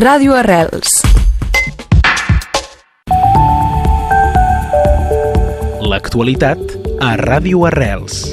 Ràdio Arrels. L'actualitat a Ràdio Arrels.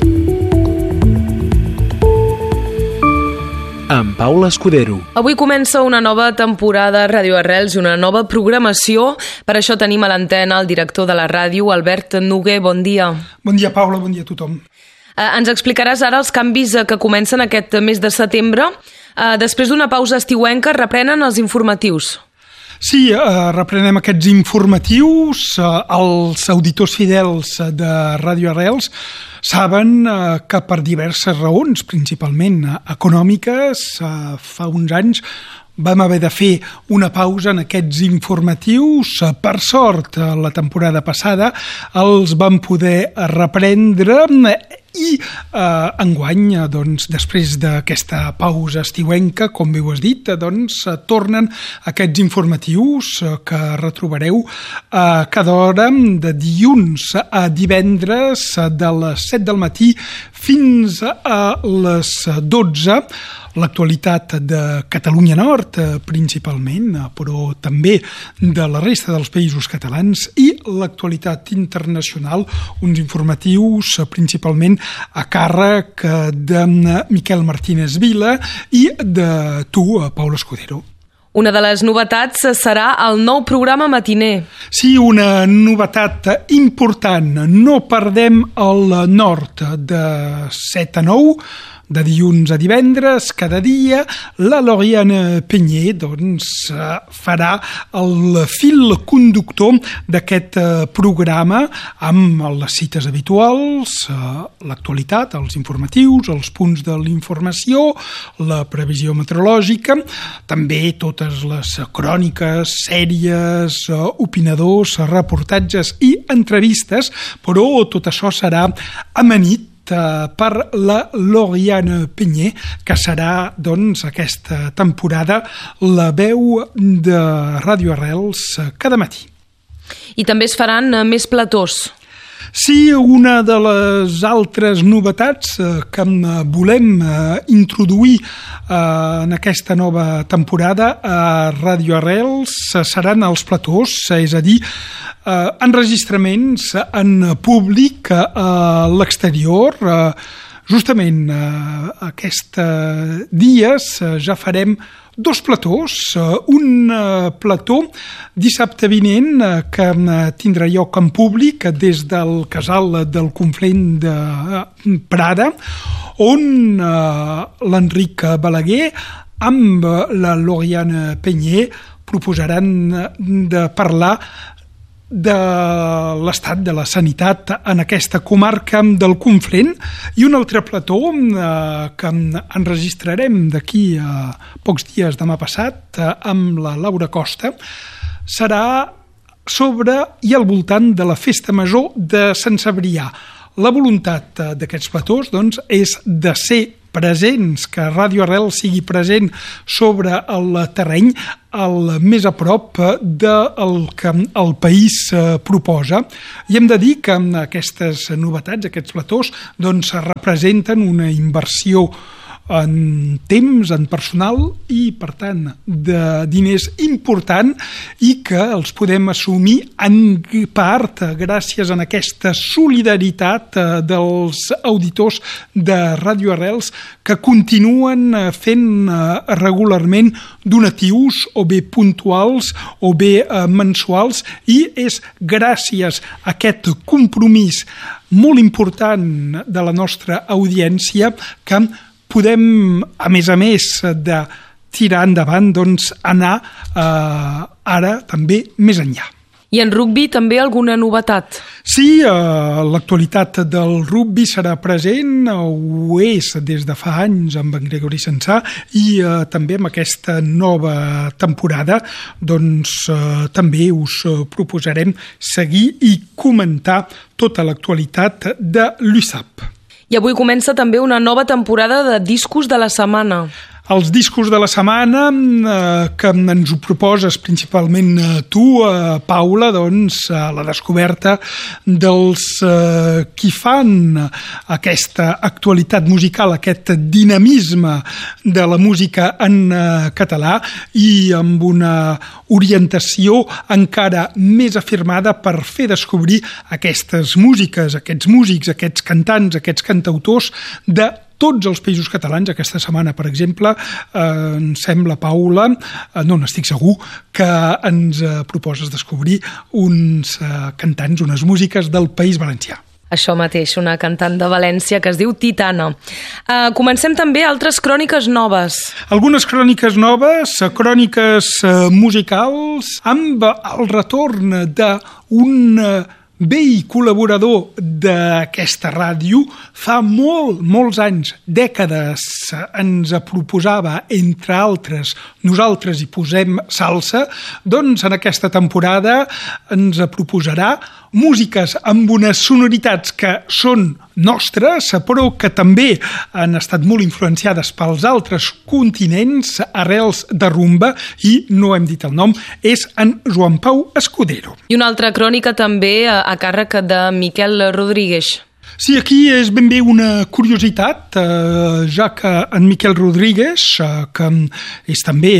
Amb Paula Escudero. Avui comença una nova temporada a Ràdio Arrels i una nova programació. Per això tenim a l'antena el director de la ràdio, Albert Noguer. Bon dia. Bon dia, Paula. Bon dia a tothom. Ens explicaràs ara els canvis que comencen aquest mes de setembre. Després d'una pausa estiuenca reprenen els informatius. Sí, reprenem aquests informatius. Els auditors fidels de Ràdio Arrels saben que per diverses raons, principalment econòmiques, fa uns anys vam haver de fer una pausa en aquests informatius. Per sort, la temporada passada els vam poder reprendre i enguany, doncs, després d'aquesta pausa estiuenca, com bé ho has dit, doncs, tornen aquests informatius que retrobareu cada hora de dilluns a divendres de les 7 del matí fins a les 12. L'actualitat de Catalunya Nord, principalment, però també de la resta dels països catalans, i l'actualitat internacional, uns informatius principalment a càrrec de Miquel Martínez Vila i de tu, Paula Escudero. Una de les novetats serà el nou programa matiner. Sí, una novetat important. No perdem el nord de 7 a 9, de dilluns a divendres, cada dia. La Lauriane Peñé farà el fil conductor d'aquest programa amb les cites habituals, l'actualitat, els informatius, els punts de l'informació, la previsió meteorològica, també totes les cròniques, sèries, opinadors, reportatges i entrevistes, però tot això serà amanit per la Lauriane Peñé, que serà, doncs, aquesta temporada la veu de Ràdio Arrels cada matí. I també es faran més platós. Sí, una de les altres novetats que volem introduir en aquesta nova temporada a Ràdio Arrels seran els platós, és a dir, enregistraments en públic a l'exterior. Justament aquests dies ja farem dos platós. Un plató dissabte vinent que tindrà lloc en públic des del Casal del Conflent de Prada, on l'Enric Balaguer amb la Lauriane Peñé proposaran de parlar de l'estat de la sanitat en aquesta comarca del Conflent, i un altre plató que enregistrarem d'aquí a pocs dies, demà passat, amb la Laura Costa, serà sobre i al voltant de la Festa Major de Sant Cebrià. La voluntat d'aquests platós, doncs, és de ser presents, que Ràdio Arrels sigui present sobre el terreny, el més a prop del que el país proposa. I hem de dir que aquestes novetats, aquests platós, doncs, representen una inversió en temps, en personal i, per tant, de diners important, i que els podem assumir en part gràcies a aquesta solidaritat dels auditors de Ràdio Arrels, que continuen fent regularment donatius, o bé puntuals o bé mensuals, i és gràcies a aquest compromís molt important de la nostra audiència que podem, a més de tirar endavant, doncs, anar ara també més enllà. I en rugbi també alguna novetat? Sí, l'actualitat del rugbi serà present, ho és des de fa anys amb en Gregori Sensà, i també amb aquesta nova temporada doncs també us proposarem seguir i comentar tota l'actualitat de l'USAP. I avui comença també una nova temporada de Discos de la Setmana. Els discos de la setmana, que ens ho proposes principalment tu, Paula, doncs la descoberta dels qui fan aquesta actualitat musical, aquest dinamisme de la música en català i amb una orientació encara més afirmada per fer descobrir aquestes músiques, aquests músics, aquests cantants, aquests cantautors de tots els països catalans. Aquesta setmana, per exemple, em sembla, Paula, no n'estic segur, que ens proposes descobrir uns cantants, unes músiques del País Valencià. Això mateix, una cantant de València que es diu Titana. Comencem també altres cròniques noves. Algunes cròniques noves, cròniques musicals, amb el retorn d'un vell col·laborador d'aquesta ràdio. Fa molts anys, dècades, ens proposava, entre altres, Nosaltres hi posem salsa, doncs en aquesta temporada ens proposarà músiques amb unes sonoritats que són nostres, però que també han estat molt influenciades pels altres continents, arrels de rumba, i no hem dit el nom, és en Joan Pau Escudero. I una altra crònica també a càrrec de Miquel Rodríguez. Sí, aquí és ben bé una curiositat, ja que en Miquel Rodríguez, que és també,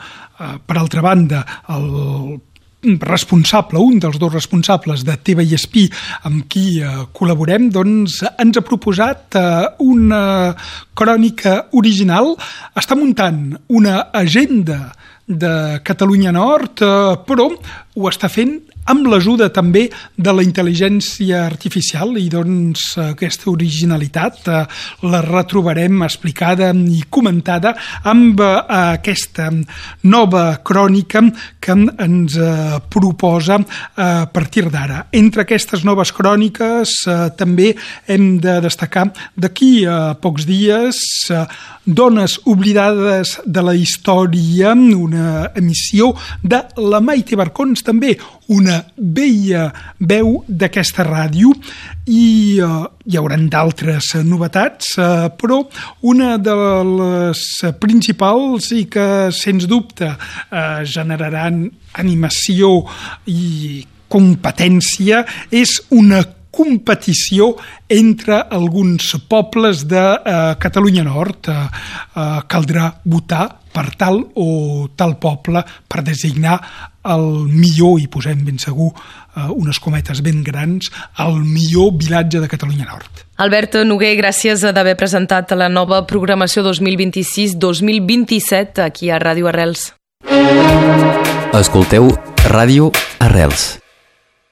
per altra banda, el responsable, un dels dos responsables de TV i Espí amb qui col·laborem, doncs ens ha proposat una crònica original. Està muntant una agenda de Catalunya Nord, però ho està fent amb l'ajuda també de la intel·ligència artificial, i doncs aquesta originalitat la retrobarem explicada i comentada amb aquesta nova crònica que ens proposa a partir d'ara. Entre aquestes noves cròniques també hem de destacar d'aquí a pocs dies Dones oblidades de la història, una emissió de la Maite Barcons, també una vella veu d'aquesta ràdio, i hi haurà d'altres novetats, però una de les principals i que sens dubte generaran animació i competència és una competició entre alguns pobles de Catalunya Nord. Caldrà votar per tal o tal poble per designar el millor, i posem ben segur unes cometes ben grans, el millor vilatge de Catalunya Nord. Albert Noguer, gràcies d'haver presentat la nova programació 2026-2027 aquí a Ràdio Arrels. Escolteu Ràdio Arrels.